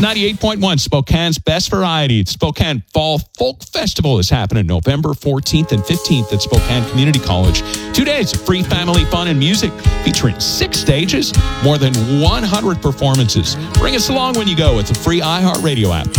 98.1, Spokane's best variety. Spokane Fall Folk Festival is happening November 14th and 15th at Spokane Community College. 2 days of free family fun and music featuring 6 stages, more than 100 performances. Bring us along when you go with the free iHeartRadio app.